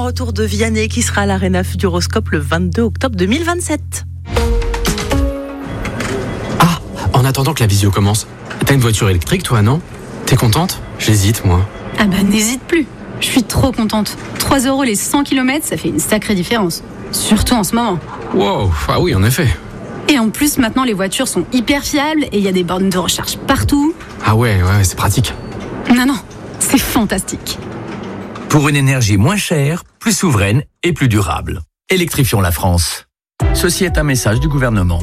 grand retour de Vianney qui sera à l'Arena Futuroscope le 22 octobre 2027. Ah, en attendant que la visio commence, t'as une voiture électrique toi, non ? T'es contente ? J'hésite moi. Ah bah n'hésite plus, je suis trop contente. 3 € les 100 km, ça fait une sacrée différence. Surtout en ce moment. Wow, ah oui en effet. Et en plus maintenant les voitures sont hyper fiables et il y a des bornes de recharge partout. Ah ouais, c'est pratique. Non, c'est fantastique. Pour une énergie moins chère, plus souveraine et plus durable. Électrifions la France. Ceci est un message du gouvernement.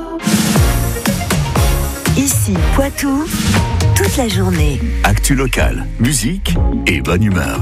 Ici, Poitou, toute la journée. Actu locale, musique et bonne humeur.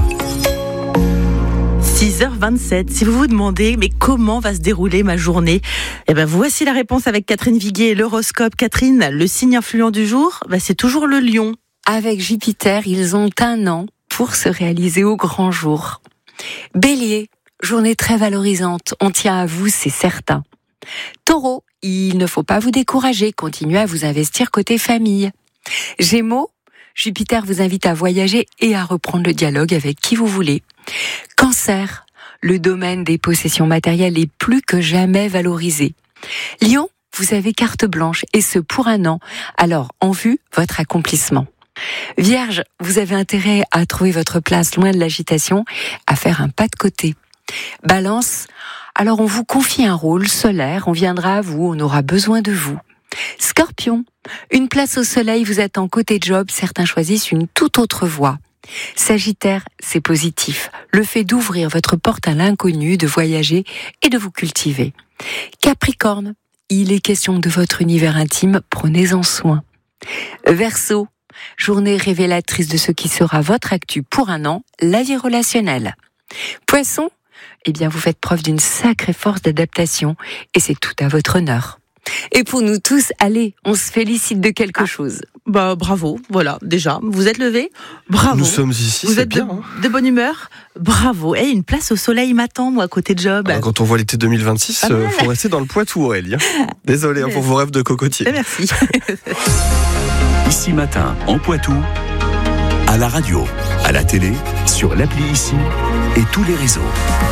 6h27, si vous vous demandez mais comment va se dérouler ma journée, voici la réponse avec Catherine Viguier et l'horoscope. Catherine, le signe influent du jour, c'est toujours le lion. Avec Jupiter, ils ont un an pour se réaliser au grand jour. Bélier, journée très valorisante, on tient à vous, c'est certain. Taureau, il ne faut pas vous décourager, continuez à vous investir côté famille. Gémeaux, Jupiter vous invite à voyager et à reprendre le dialogue avec qui vous voulez. Cancer, le domaine des possessions matérielles est plus que jamais valorisé. Lion, vous avez carte blanche et ce pour un an, alors en vue votre accomplissement. Vierge, vous avez intérêt à trouver votre place loin de l'agitation, à faire un pas de côté. Balance, alors on vous confie un rôle solaire, on viendra à vous, on aura besoin de vous. Scorpion, une place au soleil vous attend côté job, certains choisissent une toute autre voie. Sagittaire, c'est positif, le fait d'ouvrir votre porte à l'inconnu, de voyager et de vous cultiver. Capricorne, il est question de votre univers intime, prenez-en soin. Verseau, journée révélatrice de ce qui sera votre actu pour un an, la vie relationnelle. Poisson, vous faites preuve d'une sacrée force d'adaptation et c'est tout à votre honneur. Et pour nous tous, allez, on se félicite de quelque chose. Bravo, voilà, déjà, vous êtes levés, bravo. Nous sommes ici, vous c'est êtes bien. de bonne humeur, bravo. Et une place au soleil m'attend, moi, côté job. Quand on voit l'été 2026, faut rester dans le Poitou, Aurélie. Désolé pour vos rêves de cocotier. Merci. Ici Matin, en Poitou, à la radio, à la télé, sur l'appli Ici et tous les réseaux.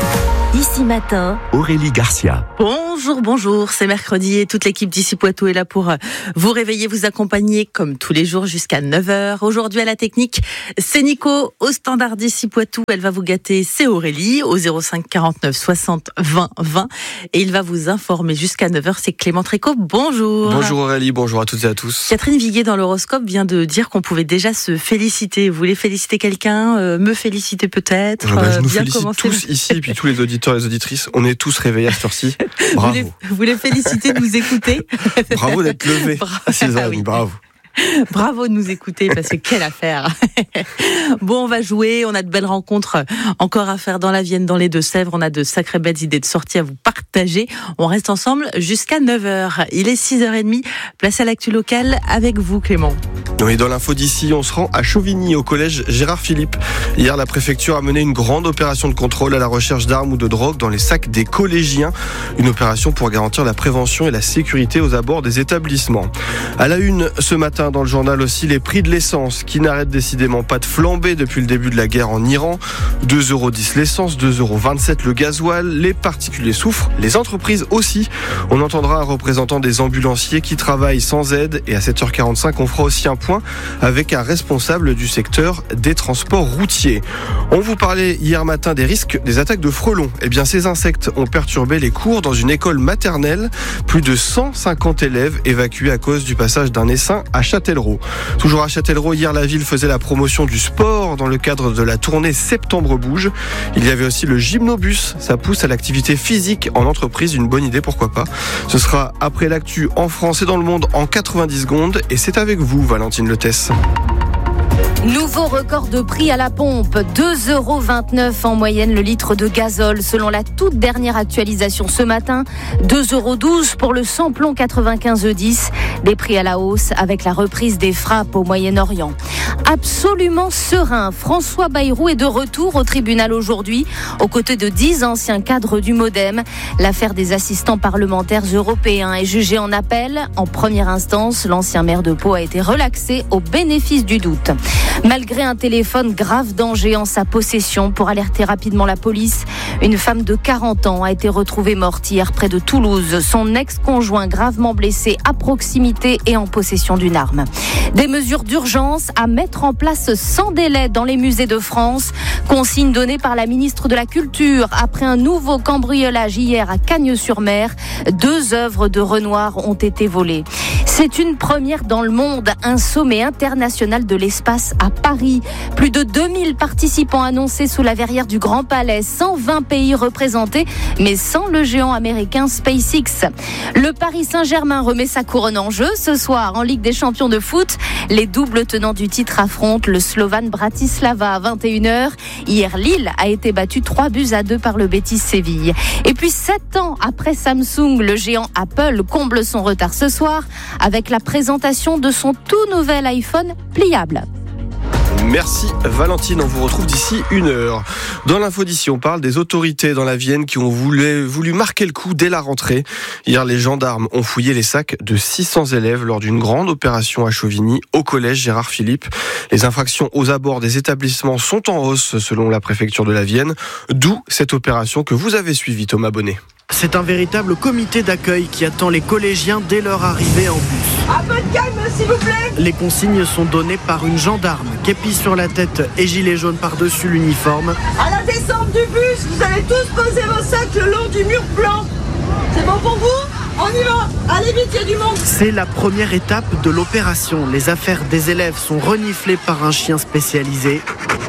Ici Matin, Aurélie Garcia. Bonjour, c'est mercredi et toute l'équipe d'Ici Poitou est là pour vous réveiller, vous accompagner comme tous les jours jusqu'à 9h. Aujourd'hui à la technique, c'est Nico. Au standard d'Ici Poitou, elle va vous gâter, c'est Aurélie, au 05 49 60 20 20. Et il va vous informer jusqu'à 9h, c'est Clément Tréco. Bonjour. Bonjour Aurélie, bonjour à toutes et à tous. Catherine Viguier dans l'horoscope vient de dire qu'on pouvait déjà se féliciter. Vous voulez féliciter quelqu'un, me féliciter peut-être. Je nous félicite tous ici, et puis tous les auditeurs et les auditrices. On est tous réveillés à cette heure-ci. Bravo. Vous les féliciter de nous écouter. Bravo d'être levé. Bravo. Bravo de nous écouter parce que quelle affaire. Bon, on va jouer, on a de belles rencontres encore à faire dans la Vienne, dans les Deux-Sèvres, on a de sacrées belles idées de sortie à vous partager. On reste ensemble jusqu'à 9h. Il est 6h30, place à l'actu locale avec vous Clément. Oui, dans l'info d'ici, on se rend à Chauvigny, au collège Gérard Philippe. Hier, la préfecture a mené une grande opération de contrôle à la recherche d'armes ou de drogue dans les sacs des collégiens. Une opération pour garantir la prévention et la sécurité aux abords des établissements. À la une, ce matin, dans le journal aussi, les prix de l'essence qui n'arrêtent décidément pas de flamber depuis le début de la guerre en Iran. 2,10 € l'essence, 2,27 € le gasoil. Les particuliers souffrent, les entreprises aussi. On entendra un représentant des ambulanciers qui travaillent sans aide. Et à 7h45, on fera aussi un point avec un responsable du secteur des transports routiers. On vous parlait hier matin des risques des attaques de frelons. Ces insectes ont perturbé les cours dans une école maternelle. Plus de 150 élèves évacués à cause du passage d'un essaim à Châtellerault. Toujours à Châtellerault, hier la ville faisait la promotion du sport dans le cadre de la tournée Septembre Bouge. Il y avait aussi le gymnobus, ça pousse à l'activité physique en entreprise, une bonne idée pourquoi pas. Ce sera après l'actu en France et dans le monde en 90 secondes et c'est avec vous Valentine Letesse. Nouveau record de prix à la pompe, 2,29 € en moyenne le litre de gazole selon la toute dernière actualisation ce matin, 2,12 € pour le samplon 95 E10, des prix à la hausse avec la reprise des frappes au Moyen-Orient. Absolument serein, François Bayrou est de retour au tribunal aujourd'hui, aux côtés de 10 anciens cadres du MoDem. L'affaire des assistants parlementaires européens est jugée en appel. En première instance, l'ancien maire de Pau a été relaxé au bénéfice du doute. Malgré un téléphone grave danger en sa possession pour alerter rapidement la police, Une femme de 40 ans a été retrouvée morte hier près de Toulouse. Son ex-conjoint gravement blessé à proximité et en possession d'une arme. Des mesures d'urgence à mettre en place sans délai dans les musées de France. Consigne donnée par la ministre de la Culture après un nouveau cambriolage hier à Cagnes-sur-Mer. 2 œuvres de Renoir ont été volées. C'est une première dans le monde, un sommet international de l'espace à Paris. Plus de 2000 participants annoncés sous la verrière du Grand Palais, 120 pays représentés, mais sans le géant américain SpaceX. Le Paris Saint-Germain remet sa couronne en jeu ce soir en Ligue des Champions de foot. Les doubles tenants du titre affrontent le Slovan Bratislava à 21h. Hier, Lille a été battu 3-2 par le Betis Séville. Et puis 7 ans après Samsung, le géant Apple comble son retard ce soir avec la présentation de son tout nouvel iPhone pliable. Merci Valentine, on vous retrouve d'ici 1 heure. Dans l'info d'ici, on parle des autorités dans la Vienne qui ont voulu marquer le coup dès la rentrée. Hier, les gendarmes ont fouillé les sacs de 600 élèves lors d'une grande opération à Chauvigny, au collège Gérard Philippe. Les infractions aux abords des établissements sont en hausse selon la préfecture de la Vienne, d'où cette opération que vous avez suivie, Thomas Bonnet. C'est un véritable comité d'accueil qui attend les collégiens dès leur arrivée en bus. Un peu de calme, s'il vous plaît. Les consignes sont données par une gendarme, képi sur la tête et gilet jaune par-dessus l'uniforme. À la descente du bus, vous allez tous poser vos sacs le long du mur blanc. C'est bon pour vous ? On y va. Allez vite, il y a du monde. C'est la première étape de l'opération. Les affaires des élèves sont reniflées par un chien spécialisé.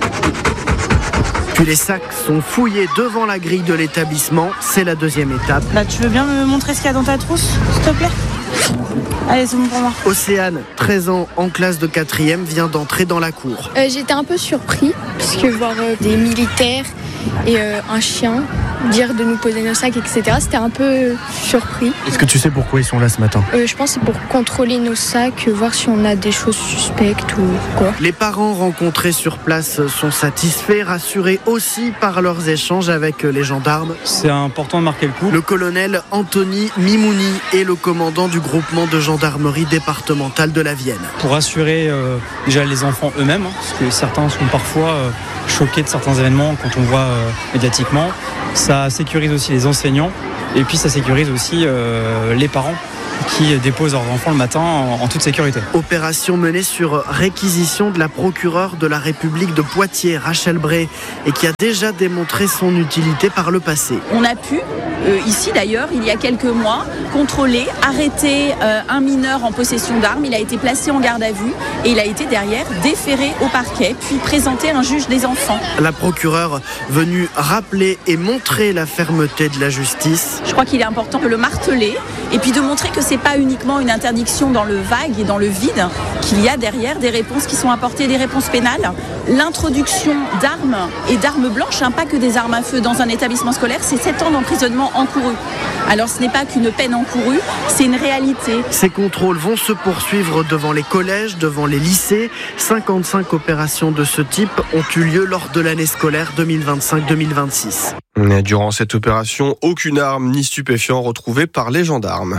Puis les sacs sont fouillés devant la grille de l'établissement. C'est la deuxième étape. Là, tu veux bien me montrer ce qu'il y a dans ta trousse, s'il te plaît ? Allez, c'est bon pour moi. Océane, 13 ans, en classe de 4e, vient d'entrer dans la cour. J'étais un peu surpris, puisque voir des militaires et un chien dire de nous poser nos sacs, etc., c'était un peu surpris. Est-ce que tu sais pourquoi ils sont là ce matin ? Je pense que c'est pour contrôler nos sacs, voir si on a des choses suspectes ou quoi. Les parents rencontrés sur place sont satisfaits, rassurés aussi par leurs échanges avec les gendarmes. C'est important de marquer le coup. Le colonel Anthony Mimouni est le commandant du groupement de gendarmerie départementale de la Vienne. Pour rassurer déjà les enfants eux-mêmes, parce que certains sont parfois choqués de certains événements quand on voit médiatiquement. Ça sécurise aussi les enseignants et puis ça sécurise aussi les parents qui déposent leurs enfants le matin en toute sécurité. Opération menée sur réquisition de la procureure de la République de Poitiers, Rachel Bray, et qui a déjà démontré son utilité par le passé. On a pu, ici d'ailleurs, il y a quelques mois, contrôler, arrêter un mineur en possession d'armes. Il a été placé en garde à vue et il a été derrière déféré au parquet, puis présenté à un juge des enfants. La procureure venue rappeler et montrer la fermeté de la justice. Je crois qu'il est important de le marteler et puis de montrer que c'est pas uniquement une interdiction dans le vague et dans le vide, qu'il y a derrière des réponses qui sont apportées, des réponses pénales. L'introduction d'armes et d'armes blanches, pas que des armes à feu dans un établissement scolaire, c'est 7 ans d'emprisonnement encouru. Alors ce n'est pas qu'une peine encourue, c'est une réalité. Ces contrôles vont se poursuivre devant les collèges, devant les lycées. 55 opérations de ce type ont eu lieu lors de l'année scolaire 2025-2026. Durant cette opération, aucune arme ni stupéfiant retrouvée par les gendarmes.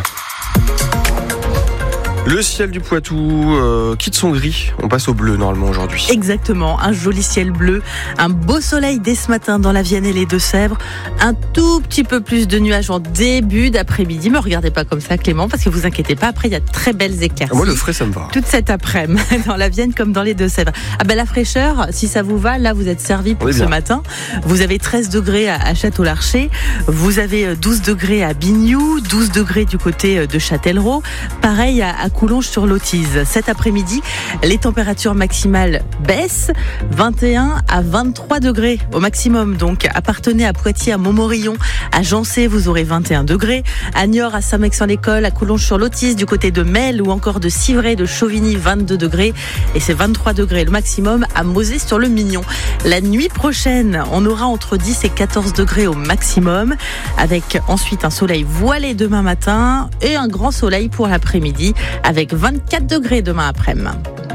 Le ciel du Poitou quitte son gris, on passe au bleu normalement aujourd'hui. Exactement, un joli ciel bleu, un beau soleil dès ce matin dans la Vienne et les Deux-Sèvres, un tout petit peu plus de nuages en début d'après-midi, mais regardez pas comme ça Clément, parce que vous inquiétez pas, après il y a de très belles éclaircies. Moi le frais ça me va. Toute cette après-midi, dans la Vienne comme dans les Deux-Sèvres. La fraîcheur, si ça vous va, là vous êtes servis pour ce matin. Vous avez 13 degrés à Château-Larcher, vous avez 12 degrés à Bignoux, 12 degrés du côté de Châtellerault, pareil à Coulonges-sur-Lotise. Cet après-midi, les températures maximales baissent, 21 à 23 degrés au maximum. Donc, appartenez à Poitiers, à Montmorillon, à Jancé, vous aurez 21 degrés. À Niort, à Saint-Maix-en-l'École, à Coulonges-sur-Lotise, du côté de Melle ou encore de Civray, de Chauvigny, 22 degrés. Et c'est 23 degrés le maximum à Mosée-sur-le-Mignon. La nuit prochaine, on aura entre 10 et 14 degrés au maximum, avec ensuite un soleil voilé demain matin et un grand soleil pour l'après-midi, avec 24 degrés demain après-midi.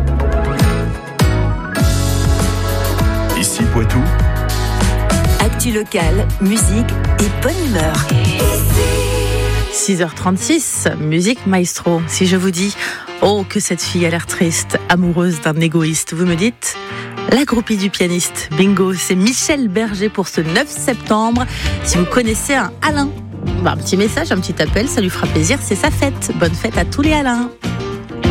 Ici Poitou. Actu locale, musique et bonne humeur. 6h36, musique maestro. Si je vous dis, oh que cette fille a l'air triste, amoureuse d'un égoïste, vous me dites, La groupie du pianiste. Bingo, c'est Michel Berger pour ce 9 septembre. Si vous connaissez un Alain, un petit message, un petit appel, ça lui fera plaisir, c'est sa fête. Bonne fête à tous les Alains.